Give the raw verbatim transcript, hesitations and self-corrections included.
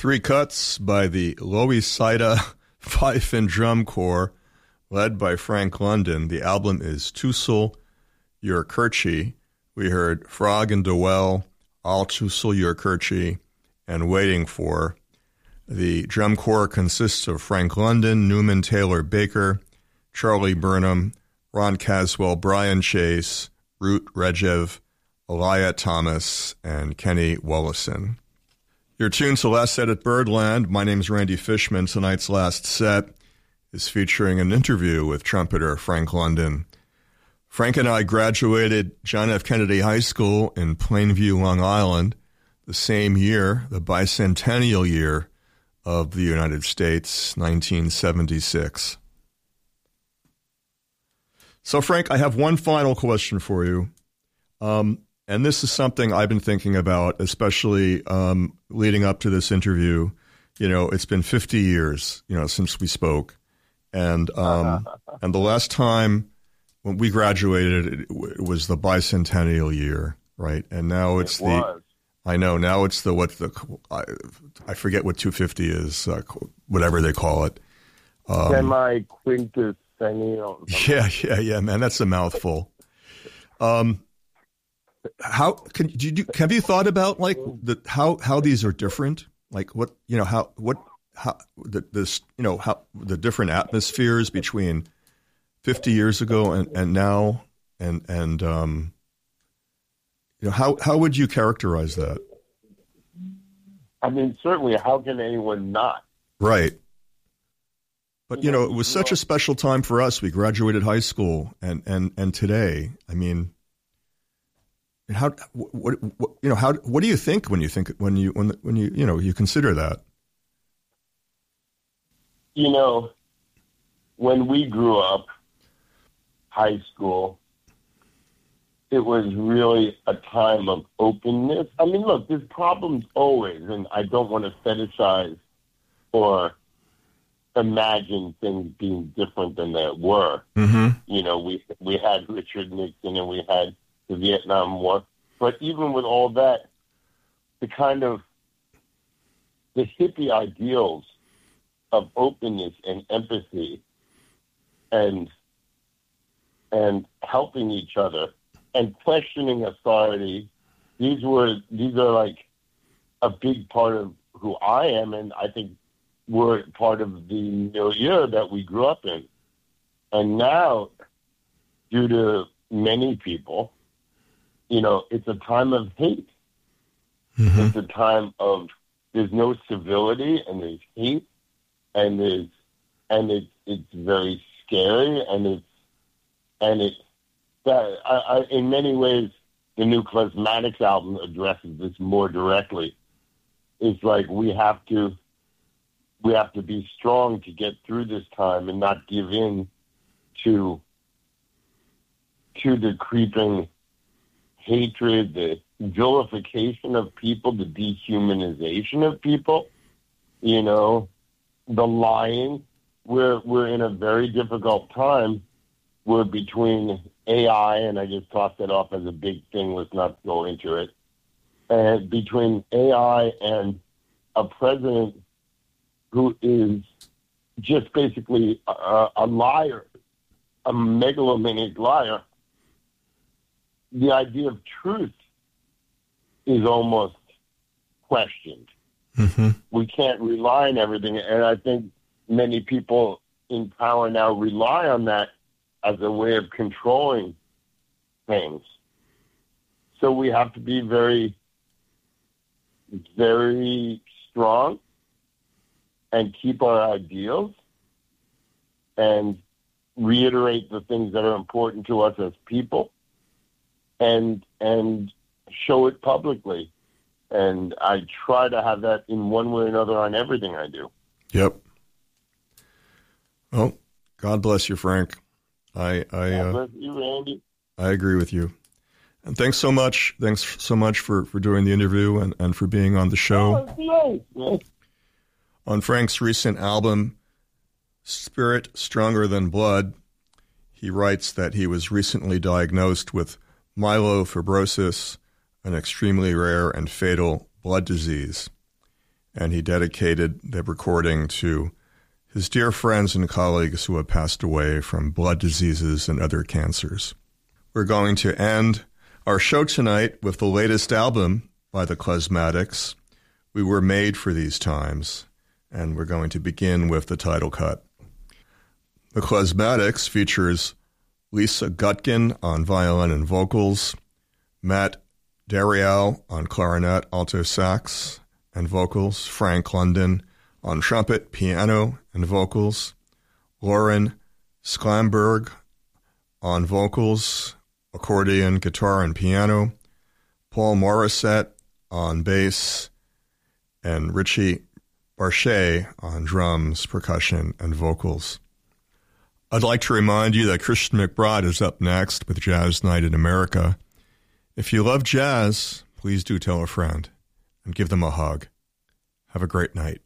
Three cuts by the Loisaida Fife and Drum Corps, led by Frank London. The album is Tussle Your Kirche. We heard Frog and Dewell, I'll Tussle Your Kirche, and Waiting For. The drum corps consists of Frank London, Newman Taylor Baker, Charlie Burnham, Ron Caswell, Brian Chase, Root Regev, Elia Thomas, and Kenny Wollison. You're tuned to Last Set at Birdland. My name's Randy Fishman. Tonight's last set is featuring an interview with trumpeter Frank London. Frank and I graduated John F. Kennedy High School in Plainview, Long Island, the same year, the bicentennial year of the United States, nineteen seventy-six. So, Frank, I have one final question for you. Um, and this is something I've been thinking about, especially um, leading up to this interview. You know, it's been fifty years, you know, since we spoke. And um, and the last time when we graduated, it, it was the bicentennial year, right? And now it's it the, was. I know, now it's the, what the, I, I forget what two fifty is, uh, whatever they call it. Um, Semi-quinquennial. Yeah, yeah, yeah, man, that's a mouthful. Um, how can do you have you thought about like the how how these are different? Like what you know how what how the this you know how the different atmospheres between fifty years ago and, and now and and um you know how how would you characterize that? I mean, certainly, how can anyone not? Right. But you know, it was such a special time for us. We graduated high school, and and and today, I mean. And how, what, what, you know, how, what do you think when you think, when you, when, when you, you know, you consider that? You know, when we grew up, high school, it was really a time of openness. I mean, look, there's problems always, and I don't want to fetishize or imagine things being different than they were. Mm-hmm. You know, we we had Richard Nixon and we had the Vietnam War. But even with all that, the kind of the hippie ideals of openness and empathy and and helping each other and questioning authority, these were these are like a big part of who I am, and I think were part of the milieu that we grew up in. And now, due to many people, you know, it's a time of hate. Mm-hmm. It's a time of there's no civility and there's hate and there's and it's it's very scary and it's and it's that I, I, in many ways the new Klezmatics album addresses this more directly. It's like we have to we have to be strong to get through this time and not give in to to the creeping hatred, the vilification of people, the dehumanization of people, you know, the lying. We're we're in a very difficult time. We're between A I, and I just tossed it off as a big thing. Let's not go into it. And between A I and a president who is just basically a, a liar, a megalomaniac liar, the idea of truth is almost questioned. Mm-hmm. We can't rely on everything. And I think many people in power now rely on that as a way of controlling things. So we have to be very, very strong and keep our ideals and reiterate the things that are important to us as people and and show it publicly. And I try to have that in one way or another on everything I do. Yep. Well, God bless you, Frank. I I God uh, bless you, Randy. I agree with you. And thanks so much. Thanks so much for, for doing the interview and, and for being on the show. Oh, nice. On Frank's recent album, Spirit Stronger Than Blood, he writes that he was recently diagnosed with myelofibrosis, an extremely rare and fatal blood disease. and he dedicated the recording to his dear friends and colleagues who have passed away from blood diseases and other cancers. We're going to end our show tonight with the latest album by the Klezmatics, We Were Made for These Times, and we're going to begin with the title cut. The Klezmatics features Lisa Gutkin on violin and vocals, Matt Darial on clarinet, alto sax, and vocals, Frank London on trumpet, piano, and vocals, Lauren Sklamberg on vocals, accordion, guitar, and piano, Paul Morissette on bass, and Richie Barchet on drums, percussion, and vocals. I'd like to remind you that Christian McBride is up next with Jazz Night in America. If you love jazz, please do tell a friend and give them a hug. Have a great night.